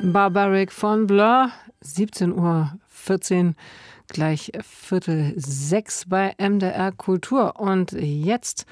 Barbaric von Blur, 17:14 Uhr, gleich 5:45 bei MDR Kultur. Und jetzt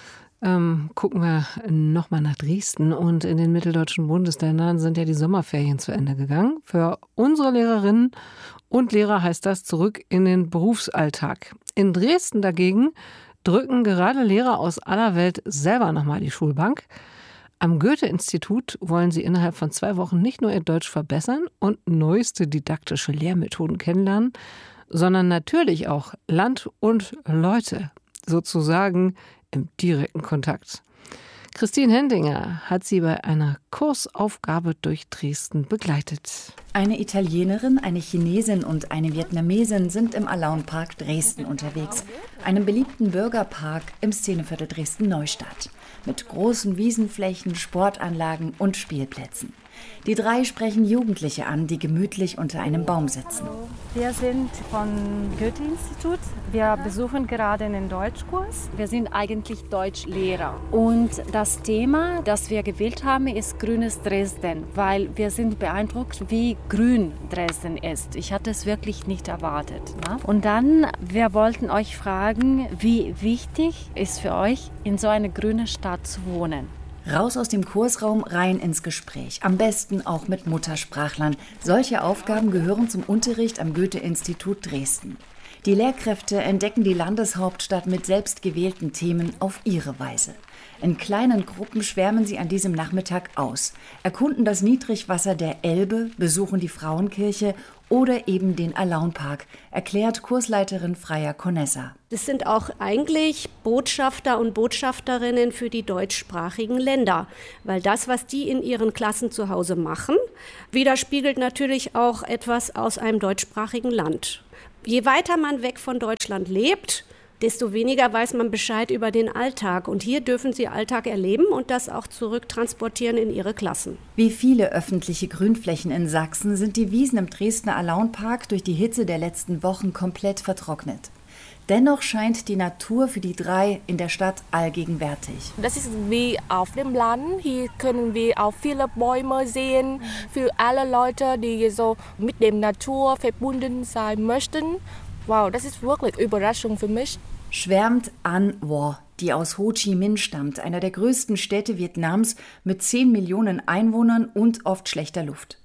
gucken wir nochmal nach Dresden. Und in den mitteldeutschen Bundesländern sind ja die Sommerferien zu Ende gegangen. Für unsere Lehrerinnen und Lehrer heißt das zurück in den Berufsalltag. In Dresden dagegen drücken gerade Lehrer aus aller Welt selber nochmal die Schulbank. Am Goethe-Institut wollen sie innerhalb von 2 Wochen nicht nur ihr Deutsch verbessern und neueste didaktische Lehrmethoden kennenlernen, sondern natürlich auch Land und Leute, sozusagen im direkten Kontakt. Christine Hendinger hat sie bei einer Kursaufgabe durch Dresden begleitet. Eine Italienerin, eine Chinesin und eine Vietnamesin sind im Alaun-Park Dresden unterwegs, einem beliebten Bürgerpark im Szeneviertel Dresden-Neustadt, mit großen Wiesenflächen, Sportanlagen und Spielplätzen. Die 3 sprechen Jugendliche an, die gemütlich unter einem Baum sitzen. Wir sind vom Goethe-Institut. Wir besuchen gerade einen Deutschkurs. Wir sind eigentlich Deutschlehrer. Und das Thema, das wir gewählt haben, ist grünes Dresden, weil wir sind beeindruckt, wie grün Dresden ist. Ich hatte es wirklich nicht erwartet. Ne? Und dann, wir wollten euch fragen, wie wichtig ist für euch, in so einer grünen Stadt zu wohnen. Raus aus dem Kursraum, rein ins Gespräch. Am besten auch mit Muttersprachlern. Solche Aufgaben gehören zum Unterricht am Goethe-Institut Dresden. Die Lehrkräfte entdecken die Landeshauptstadt mit selbstgewählten Themen auf ihre Weise. In kleinen Gruppen schwärmen sie an diesem Nachmittag aus, erkunden das Niedrigwasser der Elbe, besuchen die Frauenkirche oder eben den Alaun-Park, erklärt Kursleiterin Freya Conessa. Das sind auch eigentlich Botschafter und Botschafterinnen für die deutschsprachigen Länder, weil das, was die in ihren Klassen zu Hause machen, widerspiegelt natürlich auch etwas aus einem deutschsprachigen Land. Je weiter man weg von Deutschland lebt, desto weniger weiß man Bescheid über den Alltag. Und hier dürfen sie Alltag erleben und das auch zurücktransportieren in ihre Klassen. Wie viele öffentliche Grünflächen in Sachsen sind die Wiesen im Dresdner Alaun-Park durch die Hitze der letzten Wochen komplett vertrocknet. Dennoch scheint die Natur für die 3 in der Stadt allgegenwärtig. Das ist wie auf dem Land. Hier können wir auch viele Bäume sehen. Für alle Leute, die so mit der Natur verbunden sein möchten. Wow, das ist wirklich eine Überraschung für mich. Schwärmt An Wo, die aus Ho Chi Minh stammt, einer der größten Städte Vietnams mit 10 Millionen Einwohnern und oft schlechter Luft.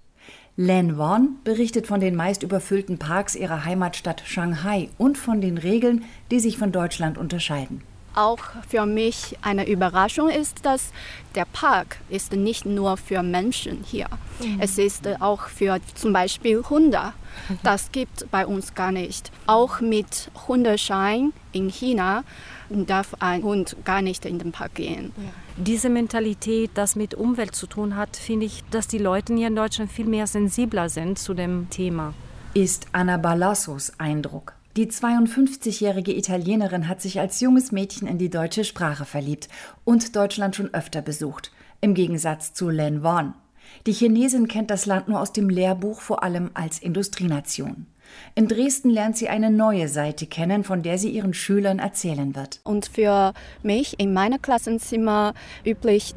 Len Won berichtet von den meist überfüllten Parks ihrer Heimatstadt Shanghai und von den Regeln, die sich von Deutschland unterscheiden. Auch für mich eine Überraschung ist, dass der Park ist nicht nur für Menschen hier. Es ist auch für zum Beispiel Hunde. Das gibt bei uns gar nicht. Auch mit Hundeschein in China darf ein Hund gar nicht in den Park gehen. Diese Mentalität, das mit Umwelt zu tun hat, finde ich, dass die Leute hier in Deutschland viel mehr sensibler sind zu dem Thema. Ist Anna Balassos Eindruck. Die 52-jährige Italienerin hat sich als junges Mädchen in die deutsche Sprache verliebt und Deutschland schon öfter besucht, im Gegensatz zu Len Won. Die Chinesin kennt das Land nur aus dem Lehrbuch, vor allem als Industrienation. In Dresden lernt sie eine neue Seite kennen, von der sie ihren Schülern erzählen wird. Und für mich in meinem Klassenzimmer üblich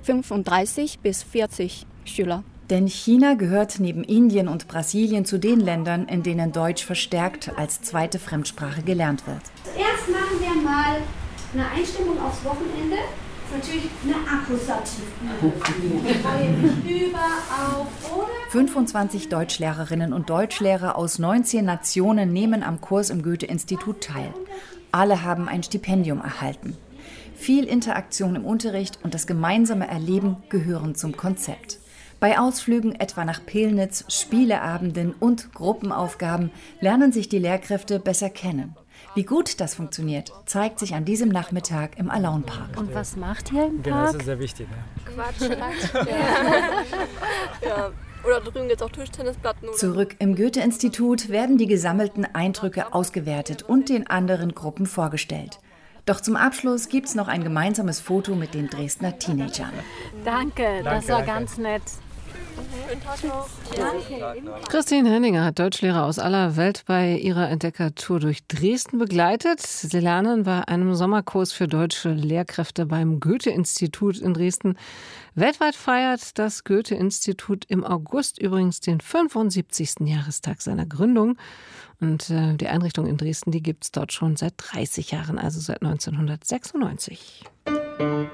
35 bis 40 Schüler. Denn China gehört neben Indien und Brasilien zu den Ländern, in denen Deutsch verstärkt als zweite Fremdsprache gelernt wird. Zuerst machen wir mal eine Einstimmung aufs Wochenende. Das ist natürlich eine Akkusativübung. Über, auf, oder? 25 Deutschlehrerinnen und Deutschlehrer aus 19 Nationen nehmen am Kurs im Goethe-Institut teil. Alle haben ein Stipendium erhalten. Viel Interaktion im Unterricht und das gemeinsame Erleben gehören zum Konzept. Bei Ausflügen etwa nach Pillnitz, Spieleabenden und Gruppenaufgaben lernen sich die Lehrkräfte besser kennen. Wie gut das funktioniert, zeigt sich an diesem Nachmittag im Alaun-Park. Und was macht ihr im Park? Genau, das ist sehr wichtig. Ne? Quatschen. Ja. Oder drüben gibt es auch Tischtennisplatten. Oder Zurück im Goethe-Institut werden die gesammelten Eindrücke ausgewertet und den anderen Gruppen vorgestellt. Doch zum Abschluss gibt es noch ein gemeinsames Foto mit den Dresdner Teenagern. Danke, das war ganz nett. Christine Henninger hat Deutschlehrer aus aller Welt bei ihrer Entdeckertour durch Dresden begleitet. Sie lernen bei einem Sommerkurs für deutsche Lehrkräfte beim Goethe-Institut in Dresden. Weltweit feiert das Goethe-Institut im August übrigens den 75. Jahrestag seiner Gründung. Und die Einrichtung in Dresden, die gibt es dort schon seit 30 Jahren, also seit 1996.